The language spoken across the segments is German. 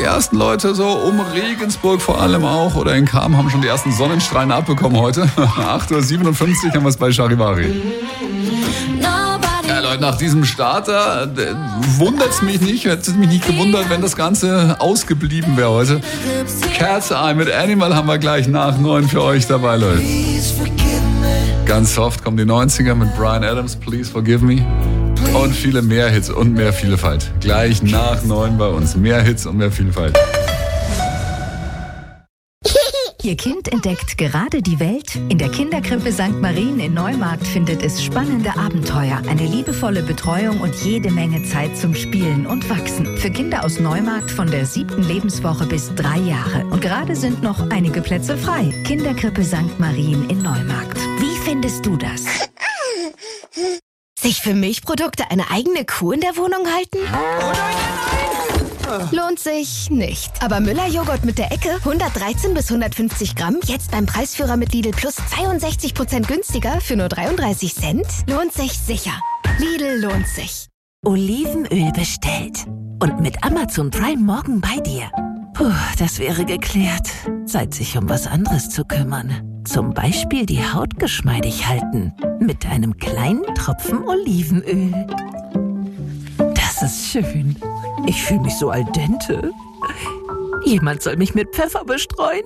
ersten Leute so um Regensburg vor allem auch oder in Cham haben schon die ersten Sonnenstrahlen abbekommen heute. 8.57 Uhr haben wir es bei Charivari. Ja, Leute, nach diesem Starter wundert's mich nicht, hätte es mich nicht gewundert, wenn das Ganze ausgeblieben wäre heute. Cat's Eye mit Animal haben wir gleich nach 9 für euch dabei, Leute. Ganz soft kommen die 90er mit Bryan Adams, Please Forgive Me. Und viele mehr Hits und mehr Vielfalt. Gleich nach 9 bei uns. Mehr Hits und mehr Vielfalt. Ihr Kind entdeckt gerade die Welt? In der Kinderkrippe St. Marien in Neumarkt findet es spannende Abenteuer, eine liebevolle Betreuung und jede Menge Zeit zum Spielen und Wachsen. Für Kinder aus Neumarkt von der 7. Lebenswoche bis 3 Jahre. Und gerade sind noch einige Plätze frei. Kinderkrippe St. Marien in Neumarkt. Wie findest du das? Sich für Milchprodukte eine eigene Kuh in der Wohnung halten? Lohnt sich nicht. Aber Müller-Joghurt mit der Ecke, 113 bis 150 Gramm, jetzt beim Preisführer mit Lidl Plus 62% günstiger für nur 33 Cent? Lohnt sich sicher. Lidl lohnt sich. Olivenöl bestellt. Und mit Amazon Prime morgen bei dir. Puh, das wäre geklärt. Zeit, sich um was anderes zu kümmern. Zum Beispiel die Haut geschmeidig halten. Mit einem kleinen Tropfen Olivenöl. Das ist schön. Ich fühle mich so al dente. Jemand soll mich mit Pfeffer bestreuen.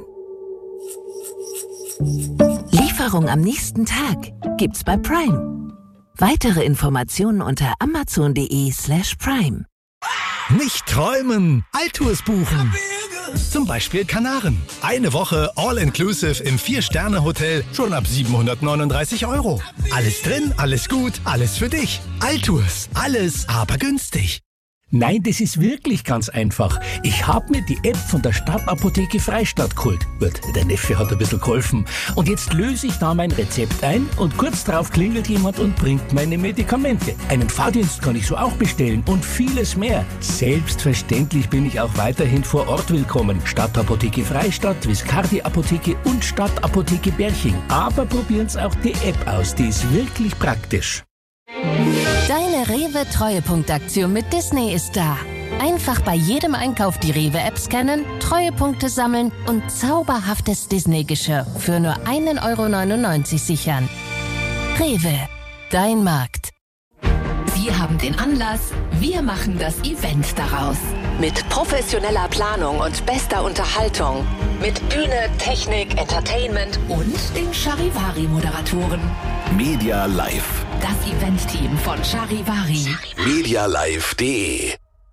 Lieferung am nächsten Tag gibt's bei Prime. Weitere Informationen unter amazon.de/prime. Nicht träumen, Altours buchen. Zum Beispiel Kanaren. Eine Woche All-Inclusive im 4-Sterne-Hotel schon ab 739 €. Alles drin, alles gut, alles für dich. Altours, alles aber günstig. Nein, das ist wirklich ganz einfach. Ich habe mir die App von der Stadtapotheke Freistadt geholt. Gut, der Neffe hat ein bisschen geholfen. Und jetzt löse ich da mein Rezept ein und kurz darauf klingelt jemand und bringt meine Medikamente. Einen Fahrdienst kann ich so auch bestellen und vieles mehr. Selbstverständlich bin ich auch weiterhin vor Ort willkommen. Stadtapotheke Freistadt, Viscardi Apotheke und Stadtapotheke Berching. Aber probieren's auch die App aus, die ist wirklich praktisch. Deine Rewe-Treuepunktaktion mit Disney ist da. Einfach bei jedem Einkauf die Rewe-App scannen, Treuepunkte sammeln und zauberhaftes Disney-Geschirr für nur 1,99 € sichern. Rewe, dein Markt. Wir haben den Anlass, wir machen das Event daraus. Mit professioneller Planung und bester Unterhaltung. Mit Bühne, Technik, Entertainment Und den Charivari-Moderatoren. Media Live. Das Event-Team von Charivari. Medialive.de.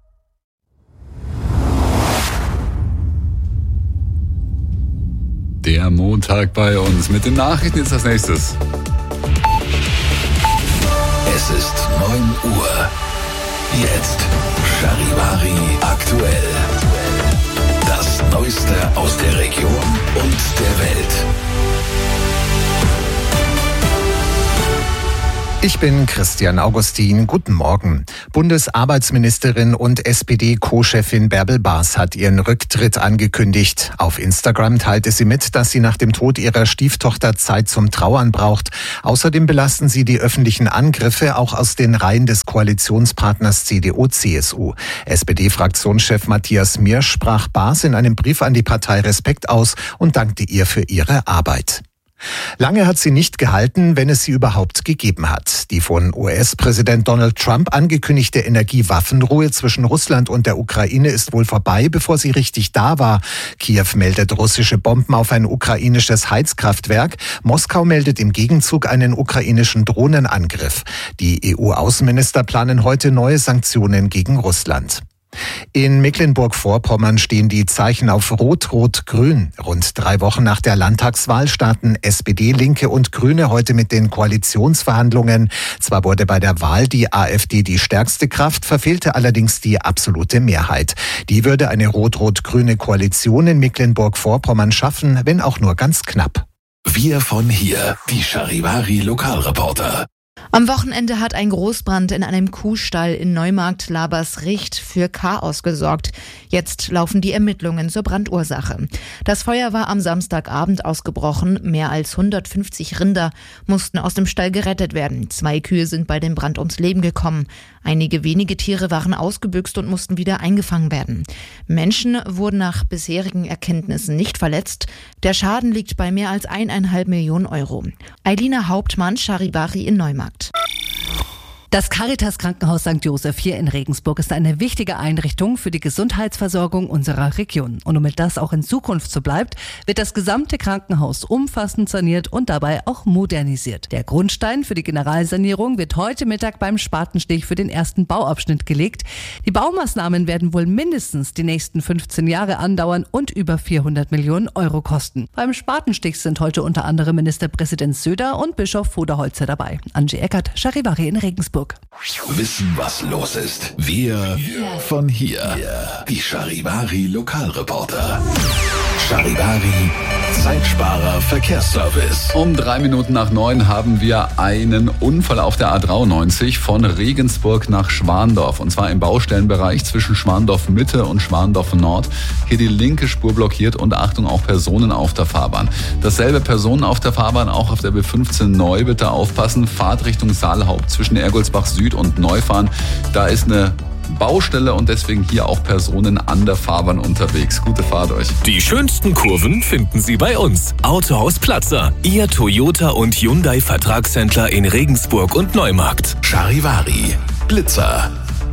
Der Montag bei uns. Mit den Nachrichten jetzt als nächstes. Es ist 9 Uhr. Jetzt Charivari aktuell. Das Neueste aus der Region und der Welt. Ich bin Christian Augustin. Guten Morgen. Bundesarbeitsministerin und SPD-Co-Chefin Bärbel Baas hat ihren Rücktritt angekündigt. Auf Instagram teilte sie mit, dass sie nach dem Tod ihrer Stieftochter Zeit zum Trauern braucht. Außerdem belasten sie die öffentlichen Angriffe auch aus den Reihen des Koalitionspartners CDU-CSU. SPD-Fraktionschef Matthias Mirsch sprach Baas in einem Brief an die Partei Respekt aus und dankte ihr für ihre Arbeit. Lange hat sie nicht gehalten, wenn es sie überhaupt gegeben hat. Die von US-Präsident Donald Trump angekündigte Energiewaffenruhe zwischen Russland und der Ukraine ist wohl vorbei, bevor sie richtig da war. Kiew meldet russische Bomben auf ein ukrainisches Heizkraftwerk. Moskau meldet im Gegenzug einen ukrainischen Drohnenangriff. Die EU-Außenminister planen heute neue Sanktionen gegen Russland. In Mecklenburg-Vorpommern stehen die Zeichen auf Rot-Rot-Grün. Rund 3 Wochen nach der Landtagswahl starten SPD, Linke und Grüne heute mit den Koalitionsverhandlungen. Zwar wurde bei der Wahl die AfD die stärkste Kraft, verfehlte allerdings die absolute Mehrheit. Die würde eine rot-rot-grüne Koalition in Mecklenburg-Vorpommern schaffen, wenn auch nur ganz knapp. Wir von hier, die Charivari Lokalreporter. Am Wochenende hat ein Großbrand in einem Kuhstall in Neumarkt-Labersricht für Chaos gesorgt. Jetzt laufen die Ermittlungen zur Brandursache. Das Feuer war am Samstagabend ausgebrochen. Mehr als 150 Rinder mussten aus dem Stall gerettet werden. 2 Kühe sind bei dem Brand ums Leben gekommen. Einige wenige Tiere waren ausgebüxt und mussten wieder eingefangen werden. Menschen wurden nach bisherigen Erkenntnissen nicht verletzt. Der Schaden liegt bei mehr als 1,5 Millionen Euro. Eilina Hauptmann, Charivari in Neumarkt. Das Caritas-Krankenhaus St. Joseph hier in Regensburg ist eine wichtige Einrichtung für die Gesundheitsversorgung unserer Region. Und damit das auch in Zukunft so bleibt, wird das gesamte Krankenhaus umfassend saniert und dabei auch modernisiert. Der Grundstein für die Generalsanierung wird heute Mittag beim Spatenstich für den ersten Bauabschnitt gelegt. Die Baumaßnahmen werden wohl mindestens die nächsten 15 Jahre andauern und über 400 Millionen Euro kosten. Beim Spatenstich sind heute unter anderem Ministerpräsident Söder und Bischof Voderholzer dabei. Angie Eckert, Charivari in Regensburg. Wissen, was los ist. Wir von hier. Die Charivari Lokalreporter. Charivari Zeitsparer Verkehrsservice. Um 3 Minuten nach 9 haben wir einen Unfall auf der A93 von Regensburg nach Schwandorf. Und zwar im Baustellenbereich zwischen Schwandorf Mitte und Schwandorf Nord. Hier die linke Spur blockiert und Achtung, auch Personen auf der Fahrbahn. Dasselbe Personen auf der Fahrbahn, auch auf der B15 neu. Bitte aufpassen. Fahrt Richtung Saalhaupt zwischen Ergoldsbach Süd und Neufahren. Da ist eine Baustelle und deswegen hier auch Personen an der Fahrbahn unterwegs. Gute Fahrt euch. Die schönsten Kurven finden Sie bei uns. Autohaus Platzer, Ihr Toyota und Hyundai Vertragshändler in Regensburg und Neumarkt. Charivari Blitzer.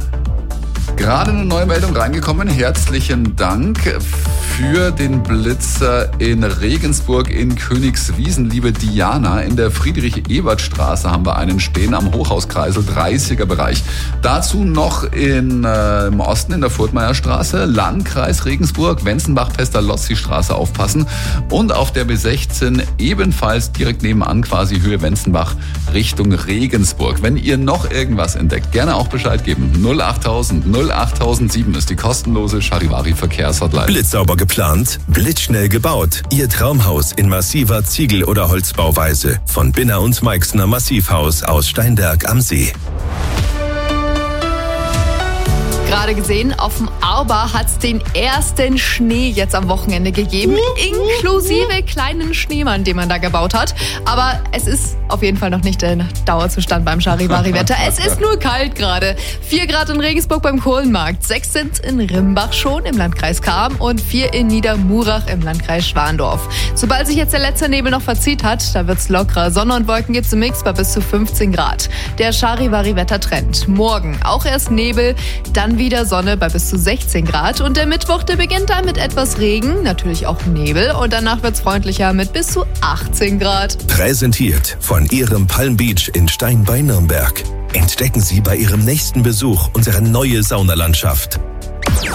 Gerade eine neue Meldung reingekommen. Herzlichen Dank für den Blitzer in Regensburg in Königswiesen. Liebe Diana, in der Friedrich-Ebert-Straße haben wir einen stehen am Hochhauskreisel, 30er Bereich. Dazu noch im Osten in der Furtmeierstraße, Landkreis Regensburg, Wenzenbach-Pestalozzi-Straße aufpassen. Und auf der B16 ebenfalls direkt nebenan quasi Höhe Wenzenbach Richtung Regensburg. Wenn ihr noch irgendwas entdeckt, gerne auch Bescheid geben. 08000 08007 ist die kostenlose Charivari Verkehrshotline. Blitzsauber geplant, blitzschnell gebaut. Ihr Traumhaus in massiver Ziegel- oder Holzbauweise. Von Binner und Meixner Massivhaus aus Steinberg am See. Gerade gesehen, auf dem Arber hat es den ersten Schnee jetzt am Wochenende gegeben, inklusive kleinen Schneemann, den man da gebaut hat. Aber es ist auf jeden Fall noch nicht der Dauerzustand beim Charivari-Wetter. Es ist nur kalt gerade. 4 Grad in Regensburg beim Kohlenmarkt, 6 sind in Rimbach schon im Landkreis Cham und 4 in Niedermurach im Landkreis Schwandorf. Sobald sich jetzt der letzte Nebel noch verziehen hat, da wird's lockerer. Sonne und Wolken gibt's im Mix bei bis zu 15 Grad. Der Charivari-Wettertrend. Morgen auch erst Nebel, dann wieder Sonne bei bis zu 16 Grad und der Mittwoch, der beginnt dann mit etwas Regen, natürlich auch Nebel und danach wird's freundlicher mit bis zu 18 Grad. Präsentiert von Ihrem Palm Beach in Stein bei Nürnberg. Entdecken Sie bei Ihrem nächsten Besuch unsere neue Saunalandschaft.